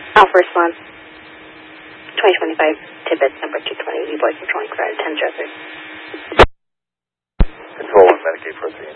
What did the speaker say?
Alpha response. 2025 Tibbet number 220, V voice controlling crowd 10 Dresser. Control 1 Medicaid for 3.